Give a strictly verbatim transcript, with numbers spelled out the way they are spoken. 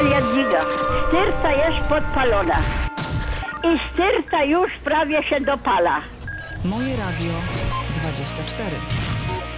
Aniel Jadwiga. Sterta jest podpalona. I sterta już prawie się dopala. Moje Radio dwadzieścia cztery.